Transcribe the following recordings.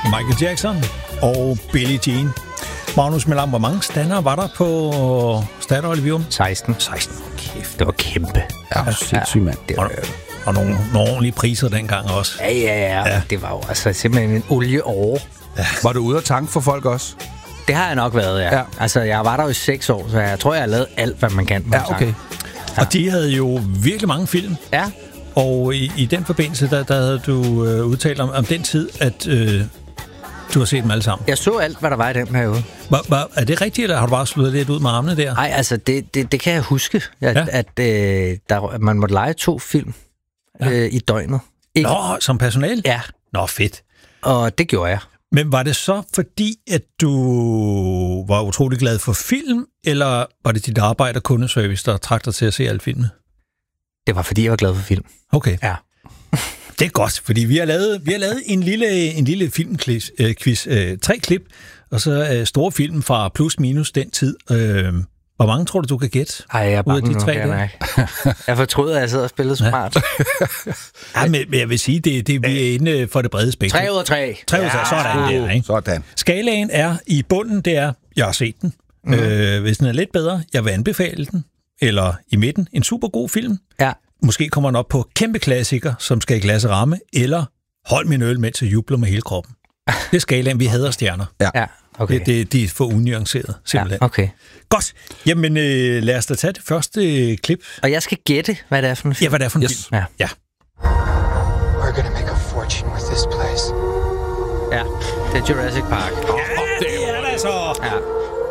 Michael Jackson og Billie Jean. Magnus Melam, hvor mange standere var der på Statoil Vium? 16. 16. Kæft. Det var kæmpe. Ja, sindssygt, mand. Det var, Og nogle ordentlige priser dengang også. ja. Det var jo altså simpelthen en olieår. Ja. Var du ude at tanke for folk også? Det har jeg nok været, ja. Altså, jeg var der jo i 6 år, så jeg tror, jeg har lavet alt, hvad man kan. Ja, okay. Ja. Og de havde jo virkelig mange film. Ja. Og i den forbindelse, der havde du udtalt om den tid, at du har set dem alle sammen. Jeg så alt, hvad der var i den periode. Er det rigtigt, eller har du bare slået lidt ud med armene der? Nej, altså, det kan jeg huske, at man måtte lege 2 film i døgnet. Ikke? Nå, som personale? Ja. Nå, fedt. Og det gjorde jeg. Men var det så fordi, at du var utrolig glad for film, eller var det dit arbejde og kundeservice, der trak dig til at se alle filmene? Det var fordi, jeg var glad for film. Okay. Ja. Det er godt, fordi vi har lavet en lille filmquiz. 3 klip, og så store film fra plus minus den tid. Hvor mange tror du kan gætte? Ej, jeg er bange nu, jeg fortryder, at jeg sidder og spillede smart. Ja, men jeg vil sige, vi er inde for det brede spektrum. 3 ud af 3. 3 ud af 3, sådan der, ikke? Sådan. Skalaen er i bunden, det er, jeg har set den. Hvis den er lidt bedre, jeg vil anbefale den. Eller i midten, en super god film. Ja. Måske kommer den op på kæmpe klassiker, som skal i glas og ramme, eller hold min øl, mens jeg jubler med hele kroppen. Det er skalaen, vi hader stjerner. Ja. Okay. Det er for unuanceret, simpelthen. Ja, okay. Godt. Jamen, lad os da tage det første klip. Og jeg skal gætte, hvad det er for en film. Ja, hvad det er for en film. Ja. We're gonna make a fortune with this place. Ja, det er Jurassic Park. Det er det så. Ja.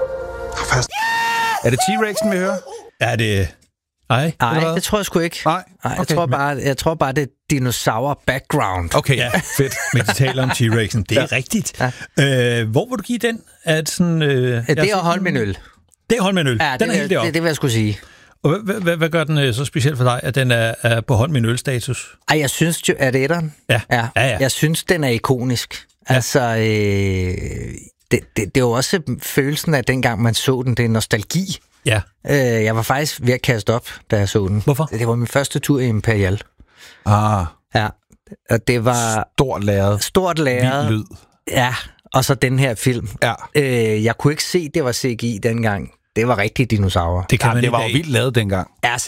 Er det T-Rexen, vi hører? Er det... Nej, det tror jeg sgu ikke. Nej, okay. Jeg tror bare, det er dinosaur background. Okay, ja, fedt. Men de taler om T-Rexen. Det er rigtigt. Ja. Hvor vil du give den? Det er at holde min øl. Det er hold min øl. Ja, den er helt deroppe. Det vil jeg skulle sige. Og hvad gør den så specielt for dig, at den er på hold min øl-status? Ej, jeg synes jo, at det er den. Ja. Jeg synes, den er ikonisk. Ja. Altså, det er jo også følelsen af dengang, man så den. Det er nostalgi. Ja. Jeg var faktisk ved at kaste op, da jeg så den. Hvorfor? Det var min første tur i Imperial. Ja. Og det var... Stort lærred. Vild lyd. Ja, og så den her film. Ja. Jeg kunne ikke se, det var CGI dengang. Det var rigtige dinosaurer. Det var jo vildt lavet dengang. Ja,